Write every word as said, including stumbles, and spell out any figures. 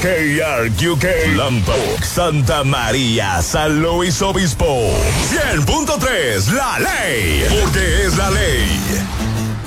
K R Q K, Lompoc, Santa María, San Luis Obispo. cien punto tres, La Ley, porque es la ley.